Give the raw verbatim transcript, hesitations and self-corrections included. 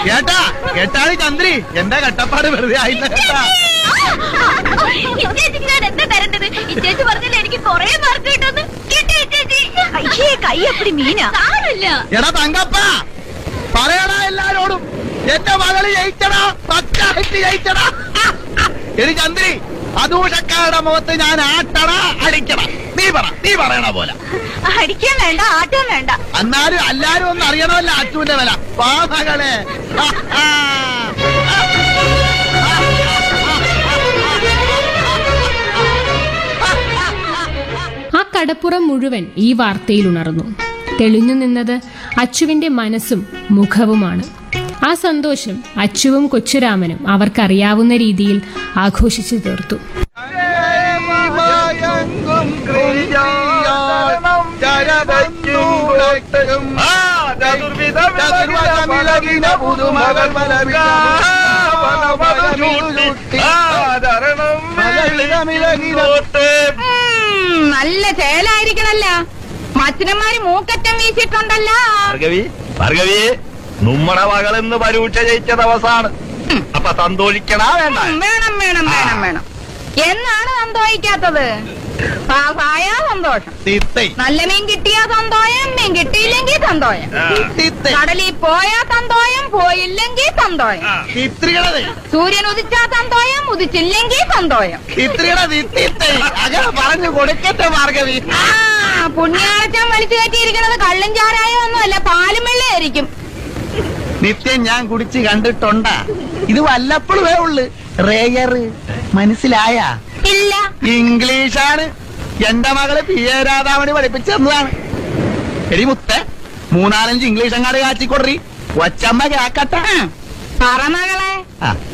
കേട്ടാ കേട്ടാളി ചന്ദ്രി, എന്റെ കട്ടപ്പാട് വെറുതെ ആയില്ല കേട്ടാ. ഇച്ചേച്ചിക്ക് ഞാൻ എന്താ തരേണ്ടത്? ഇച്ചേച്ചി പറഞ്ഞില്ല എനിക്ക് കൊറേ മാർക്ക് കിട്ടുമെന്ന്. കിട്ടി ഇച്ചേച്ചി. അയ്യേ, കൈ അപ്പടി മീനാ. സാരമില്ല. എടാ തങ്കപ്പ, പറയടാ എല്ലാരോടും, എന്റെ മകള് ജയിച്ചടാ, പച്ചായിട്ട് ജയിച്ചടാ. എടി ചന്ദ്രി, അതൂഷക്കാരുടെ മുഖത്ത് ഞാൻ ആട്ടടാ അടിക്കടാ. നീ പറ, നീ പറയണ പോലെ. അടിക്കാൻ വേണ്ട, ആട്ടാൻ വേണ്ട. എന്നാലും എല്ലാരും ഒന്ന് അറിയണമല്ല അച്ചുവിന്റെ വില. വാ മകളെ. ആ കടപ്പുറം മുഴുവൻ ഈ വാർത്തയിൽ ഉണർന്നു. തെളിഞ്ഞു നിന്നത് അച്ചുവിന്റെ മനസ്സും മുഖവുമാണ്. ആ സന്തോഷം അച്ചുവും കൊച്ചുരാമനും അവർക്കറിയാവുന്ന രീതിയിൽ ആഘോഷിച്ചു തീർത്തു. നല്ല ചേലായിരിക്കണല്ല. മച്ചനന്മാര് മൂക്കറ്റം വീശിട്ടുണ്ടല്ലോ. ഭാർഗവി, ഭാർഗവി, നമ്മുടെ മകളെന്ന് പരീക്ഷ ജയിച്ച ദിവസമാണ്. അപ്പൊ സന്തോഷിക്കണാ വേണ്ട? വേണം വേണം വേണം വേണം. എന്നാണ് സന്തോഷിക്കാത്തത്? പായ സന്തോഷം. നല്ല മീൻ കിട്ടിയാ സന്തോഷം, മീൻ കിട്ടിയില്ലെങ്കിൽ സന്തോഷം. കടലിൽ പോയാ സന്തോഷം, പോയില്ലെങ്കിൽ സന്തോഷം. സൂര്യൻ ഉദിച്ചാ സന്തോഷം, ഉദിച്ചില്ലെങ്കിൽ സന്തോഷം. പറഞ്ഞു കൊടുക്കട്ടെ ഭാർഗവി. ആ പുണ്യാളച്ചൻ വലിച്ചു കയറ്റിയിരിക്കുന്നത് കള്ളും ചാരായം ഒന്നുമല്ല, പാലും വെള്ളയായിരിക്കും. നിത്യം ഞാൻ കുടിച്ച് കണ്ടിട്ടുണ്ടാ? ഇത് വല്ലപ്പോഴേ ഉള്ളു. റേയറ് മനസ്സിലായ? ഇല്ല. ഇംഗ്ലീഷാണ്. എന്റെ മകള് പി എ രാധാമണി പഠിപ്പിച്ചതാണ്. എടി മുത്തേ, മൂന്നാലഞ്ച് ഇംഗ്ലീഷ് അങ്ങാട് കാച്ചിക്കൊടറി. ഒച്ചമ്മ കേക്കട്ടെ. പറ മകളെ. ആ